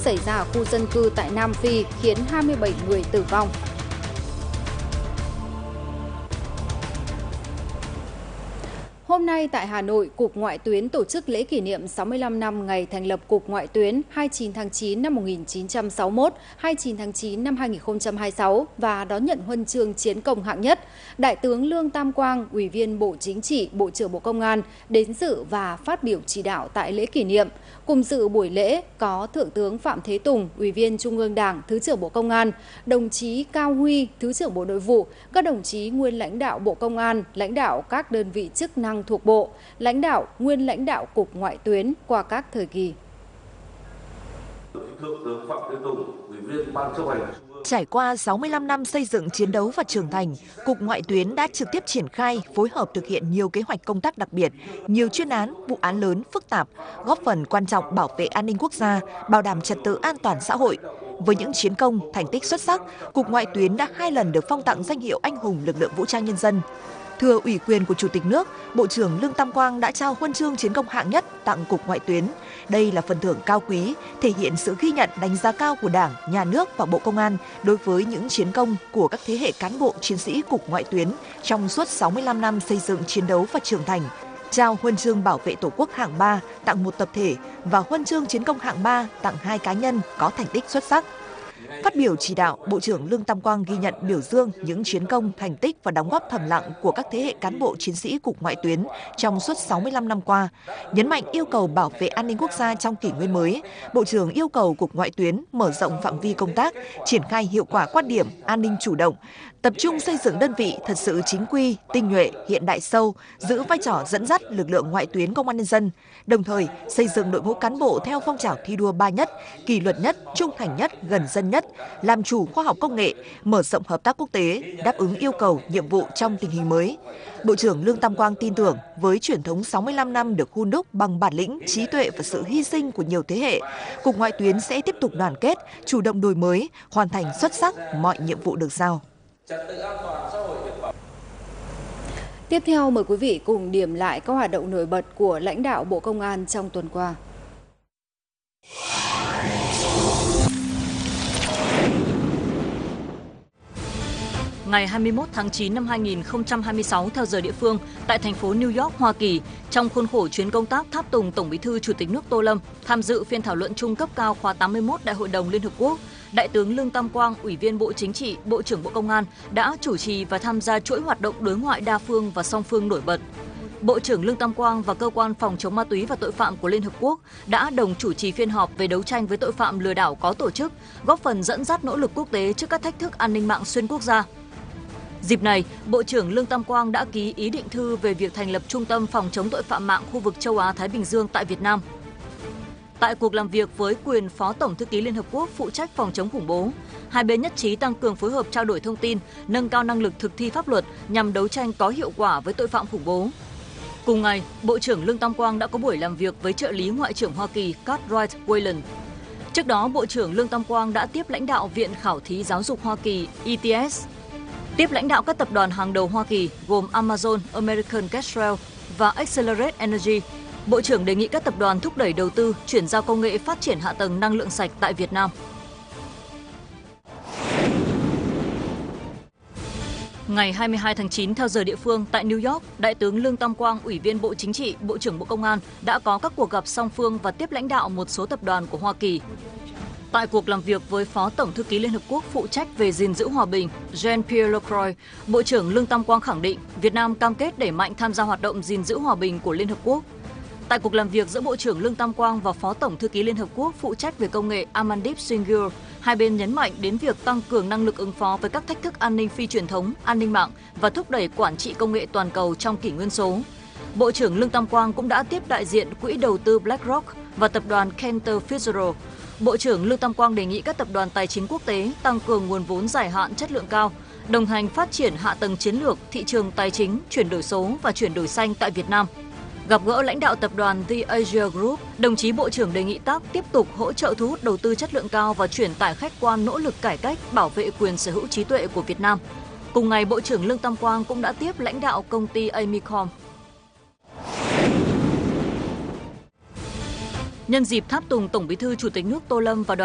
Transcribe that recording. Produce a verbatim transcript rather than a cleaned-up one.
xảy ra ở khu dân cư tại Nam Phi khiến hai mươi bảy người tử vong. Hôm nay tại Hà Nội, Cục Ngoại tuyến tổ chức lễ kỷ niệm sáu mươi lăm năm ngày thành lập Cục Ngoại tuyến hai mươi chín tháng chín năm một nghìn chín trăm sáu mươi mốt, hai mươi chín tháng chín năm hai nghìn không trăm hai mươi sáu và đón nhận huân chương chiến công hạng nhất. Đại tướng Lương Tam Quang, Ủy viên Bộ Chính trị, Bộ trưởng Bộ Công an đến dự và phát biểu chỉ đạo tại lễ kỷ niệm. Cùng dự buổi lễ có Thượng tướng Phạm Thế Tùng, Ủy viên Trung ương Đảng, Thứ trưởng Bộ Công an, đồng chí Cao Huy, Thứ trưởng Bộ Nội vụ, các đồng chí nguyên lãnh đạo Bộ Công an, lãnh đạo các đơn vị chức năng thuộc Bộ, lãnh đạo, nguyên lãnh đạo Cục Ngoại tuyến qua các thời kỳ. Thượng tướng Phạm Thế Tùng, Ủy viên Ban chấp hành. Trải qua sáu mươi lăm năm xây dựng, chiến đấu và trưởng thành, Cục Ngoại tuyến đã trực tiếp triển khai, phối hợp thực hiện nhiều kế hoạch công tác đặc biệt, nhiều chuyên án, vụ án lớn, phức tạp, góp phần quan trọng bảo vệ an ninh quốc gia, bảo đảm trật tự an toàn xã hội. Với những chiến công, thành tích xuất sắc, Cục Ngoại tuyến đã hai lần được phong tặng danh hiệu Anh hùng lực lượng vũ trang nhân dân. Thưa ủy quyền của Chủ tịch nước, Bộ trưởng Lương Tam Quang đã trao huân chương chiến công hạng nhất tặng Cục Ngoại tuyến. Đây là phần thưởng cao quý, thể hiện sự ghi nhận đánh giá cao của Đảng, Nhà nước và Bộ Công an đối với những chiến công của các thế hệ cán bộ chiến sĩ Cục Ngoại tuyến trong suốt sáu mươi lăm năm xây dựng, chiến đấu và trưởng thành. Trao huân chương bảo vệ Tổ quốc hạng ba tặng một tập thể và huân chương chiến công hạng ba tặng hai cá nhân có thành tích xuất sắc. Phát biểu chỉ đạo, Bộ trưởng Lương Tam Quang ghi nhận, biểu dương những chiến công, thành tích và đóng góp thầm lặng của các thế hệ cán bộ chiến sĩ Cục Ngoại tuyến trong suốt sáu mươi lăm năm qua. Nhấn mạnh yêu cầu bảo vệ an ninh quốc gia trong kỷ nguyên mới, Bộ trưởng yêu cầu Cục Ngoại tuyến mở rộng phạm vi công tác, triển khai hiệu quả quan điểm an ninh chủ động, tập trung xây dựng đơn vị thật sự chính quy, tinh nhuệ, hiện đại sâu, giữ vai trò dẫn dắt lực lượng ngoại tuyến công an nhân dân, đồng thời xây dựng đội ngũ cán bộ theo phong trào thi đua ba nhất, kỷ luật nhất, trung thành nhất, gần dân nhất, làm chủ khoa học công nghệ, mở rộng hợp tác quốc tế, đáp ứng yêu cầu, nhiệm vụ trong tình hình mới. Bộ trưởng Lương Tam Quang tin tưởng với truyền thống sáu mươi lăm năm được hun đúc bằng bản lĩnh, trí tuệ và sự hy sinh của nhiều thế hệ, Cục Ngoại tuyến sẽ tiếp tục đoàn kết, chủ động đổi mới, hoàn thành xuất sắc mọi nhiệm vụ được giao. Tiếp theo mời quý vị cùng điểm lại các hoạt động nổi bật của lãnh đạo Bộ Công an trong tuần qua. Ngày hai mươi mốt tháng chín năm hai nghìn không trăm hai mươi sáu theo giờ địa phương, tại thành phố New York, Hoa Kỳ, trong khuôn khổ chuyến công tác tháp tùng Tổng Bí thư Chủ tịch nước Tô Lâm tham dự phiên thảo luận chung cấp cao khóa tám mươi mốt Đại hội đồng Liên Hợp Quốc, Đại tướng Lương Tam Quang, Ủy viên Bộ Chính trị, Bộ trưởng Bộ Công an đã chủ trì và tham gia chuỗi hoạt động đối ngoại đa phương và song phương nổi bật. Bộ trưởng Lương Tam Quang và Cơ quan Phòng chống ma túy và tội phạm của Liên Hợp Quốc đã đồng chủ trì phiên họp về đấu tranh với tội phạm lừa đảo có tổ chức, góp phần dẫn dắt nỗ lực quốc tế trước các thách thức an ninh mạng xuyên quốc gia. Dịp này, Bộ trưởng Lương Tam Quang đã ký ý định thư về việc thành lập Trung tâm Phòng chống tội phạm mạng khu vực châu Á-Thái Bình Dương tại Việt Nam. Tại cuộc làm việc với quyền Phó Tổng Thư ký Liên Hợp Quốc phụ trách phòng chống khủng bố, hai bên nhất trí tăng cường phối hợp trao đổi thông tin, nâng cao năng lực thực thi pháp luật nhằm đấu tranh có hiệu quả với tội phạm khủng bố. Cùng ngày, Bộ trưởng Lương Tam Quang đã có buổi làm việc với trợ lý Ngoại trưởng Hoa Kỳ Cartwright Whelan. Trước đó, Bộ trưởng Lương Tam Quang đã tiếp lãnh đạo Viện Khảo thí Giáo dục Hoa Kỳ E T S, tiếp lãnh đạo các tập đoàn hàng đầu Hoa Kỳ gồm Amazon, American Kestrel và Accelerate Energy. Bộ trưởng đề nghị các tập đoàn thúc đẩy đầu tư, chuyển giao công nghệ phát triển hạ tầng năng lượng sạch tại Việt Nam. Ngày hai mươi hai tháng chín theo giờ địa phương tại New York, Đại tướng Lương Tam Quang, Ủy viên Bộ Chính trị, Bộ trưởng Bộ Công an đã có các cuộc gặp song phương và tiếp lãnh đạo một số tập đoàn của Hoa Kỳ. Tại cuộc làm việc với Phó Tổng Thư ký Liên Hợp Quốc phụ trách về gìn giữ hòa bình Jean-Pierre Lacroix, Bộ trưởng Lương Tam Quang khẳng định Việt Nam cam kết đẩy mạnh tham gia hoạt động gìn giữ hòa bình của Liên Hợp Quốc. Tại cuộc làm việc giữa Bộ trưởng Lương Tam Quang và Phó Tổng Thư ký Liên Hợp Quốc phụ trách về công nghệ Amandeep Singh, hai bên nhấn mạnh đến việc tăng cường năng lực ứng phó với các thách thức an ninh phi truyền thống, an ninh mạng và thúc đẩy quản trị công nghệ toàn cầu trong kỷ nguyên số. Bộ trưởng Lương Tam Quang cũng đã tiếp đại diện Quỹ đầu tư BlackRock và tập đoàn Cantor Fitzgerald. Bộ trưởng Lương Tam Quang đề nghị các tập đoàn tài chính quốc tế tăng cường nguồn vốn dài hạn chất lượng cao, đồng hành phát triển hạ tầng chiến lược, thị trường tài chính, chuyển đổi số và chuyển đổi xanh tại Việt Nam. Gặp gỡ lãnh đạo tập đoàn The Asia Group, đồng chí Bộ trưởng đề nghị tác tiếp tục hỗ trợ thu hút đầu tư chất lượng cao và truyền tải khách quan nỗ lực cải cách, bảo vệ quyền sở hữu trí tuệ của Việt Nam. Cùng ngày, Bộ trưởng Lương Tam Quang cũng đã tiếp lãnh đạo công ty Amicom. Nhân dịp tháp tùng Tổng Bí thư Chủ tịch nước Tô Lâm và đoàn